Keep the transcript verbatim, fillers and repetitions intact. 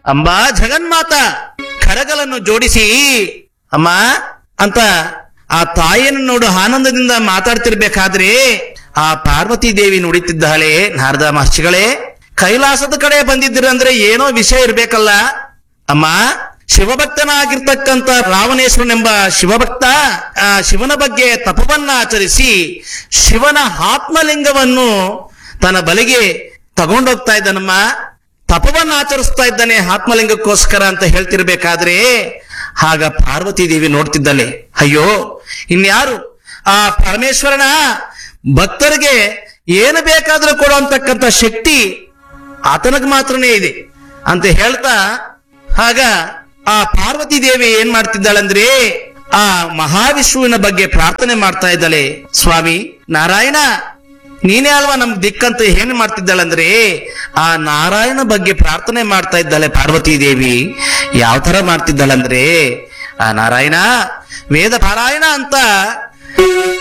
ಅಂಬಾ ಜಗನ್ಮಾತ ಕರಗಳನ್ನು ಜೋಡಿಸಿ ಅಮ್ಮ ಅಂತ ಆ ತಾಯಿಯನ್ನು ನೋಡು ಆನಂದದಿಂದ ಮಾತಾಡ್ತಿರ್ಬೇಕಾದ್ರೆ ಆ ಪಾರ್ವತಿ ದೇವಿ ನುಡಿತಿದ್ದಾಳೆ, ನಾರದ ಮಹರ್ಷಿಗಳೇ ಕೈಲಾಸದ ಕಡೆ ಬಂದಿದ್ದೀರಂದ್ರೆ ಏನೋ ವಿಷಯ ಇರ್ಬೇಕಲ್ಲ. ಅಮ್ಮ, ಶಿವಭಕ್ತನಾಗಿರ್ತಕ್ಕಂಥ ರಾವಣೇಶ್ವರನೆಂಬ ಶಿವಭಕ್ತ ಆ ಶಿವನ ಬಗ್ಗೆ ತಪವನ್ನ ಆಚರಿಸಿ ಶಿವನ ಆತ್ಮಲಿಂಗವನ್ನು ತನ್ನ ಬಲಿಗೆ ತಗೊಂಡೋಗ್ತಾ ಇದ್ದಾನಮ್ಮ. ತಪವನ್ನ ಆಚರಿಸ್ತಾ ಇದ್ದಾನೆ ಆತ್ಮಲಿಂಗಕ್ಕೋಸ್ಕರ ಅಂತ ಹೇಳ್ತಿರ್ಬೇಕಾದ್ರೆ ಆಗ ಪಾರ್ವತಿ ದೇವಿ ನೋಡ್ತಿದ್ದಾಳೆ, ಅಯ್ಯೋ ಇನ್ಯಾರು ಆ ಪರಮೇಶ್ವರನ ಭಕ್ತರಿಗೆ ಏನು ಬೇಕಾದ್ರೂ ಕೊಡುವಂತಕ್ಕಂಥ ಶಕ್ತಿ ಆತನಿಗೆ ಮಾತ್ರನೇ ಇದೆ ಅಂತ ಹೇಳ್ತಾ ಆಗ ಆ ಪಾರ್ವತಿ ದೇವಿ ಏನ್ ಮಾಡ್ತಿದ್ದಾಳಂದ್ರೆ ಆ ಮಹಾವಿಷ್ಣುವಿನ ಬಗ್ಗೆ ಪ್ರಾರ್ಥನೆ ಮಾಡ್ತಾ ಇದ್ದಾಳೆ. ಸ್ವಾಮಿ ನಾರಾಯಣ ನೀನೇ ಅಲ್ವಾ ನಮ್ಗೆ ದಿಕ್ಕಂತ ಏನ್ ಮಾಡ್ತಿದ್ದಾಳಂದ್ರೆ ಆ ನಾರಾಯಣ ಬಗ್ಗೆ ಪ್ರಾರ್ಥನೆ ಮಾಡ್ತಾ ಇದ್ದಾಳೆ ಪಾರ್ವತಿ ದೇವಿ. ಯಾವ ತರ ಮಾಡ್ತಿದ್ದಾಳಂದ್ರೆ ಆ ನಾರಾಯಣ ವೇದ ಪಾರಾಯಣ ಅಂತ